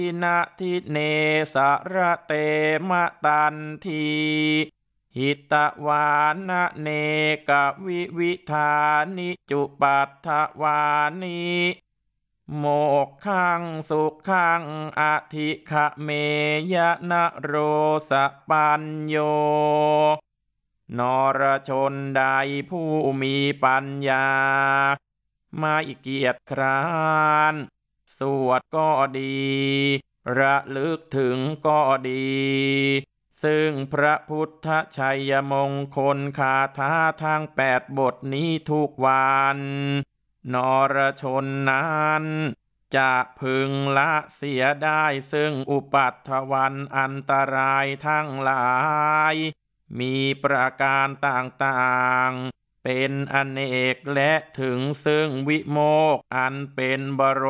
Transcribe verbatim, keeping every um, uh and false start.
ทินาทิเนสระเตมะตันทีหิตวานะเนกวิวิธานิจุปัฏฐวานิโมกขังสุขังอธิขะเมยะนะโรสปัญโยนรชนใดผู้มีปัญญาไม่เกียจคร้านสวดก็ดีระลึกถึงก็ดีซึ่งพระพุทธชัยมงคลคาถาทั้งแปดบทนี้ทุกวันนรชนนั้นจะพึงละเสียได้ซึ่งอุปัฏฐวันอันตรายทั้งหลายมีประการต่างๆเป็นอเนกและถึงซึ่งวิโมกข์อันเป็นบร